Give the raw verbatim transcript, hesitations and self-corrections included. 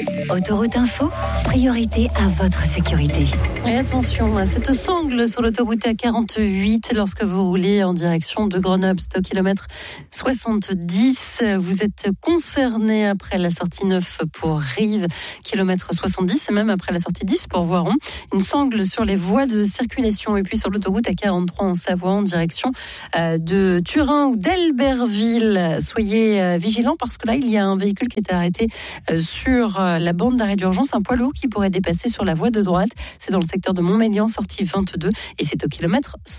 Autoroute Info, priorité à votre sécurité. Et attention à cette sangle sur l'autoroute A quarante-huit lorsque vous roulez en direction de Grenoble, c'est au kilomètre soixante-dix. Vous êtes concerné après la sortie neuf pour Rive, kilomètre soixante-dix, et même après la sortie dix pour Voiron. Une sangle sur les voies de circulation. Et puis sur l'autoroute A quarante-trois en Savoie en direction de Turin ou d'Albertville. Soyez vigilants parce que là, il y a un véhicule qui est arrêté sur la bande d'arrêt d'urgence, un poids lourd qui pourrait dépasser sur la voie de droite. C'est dans le secteur de Montmélian, sortie vingt-deux, et c'est au kilomètre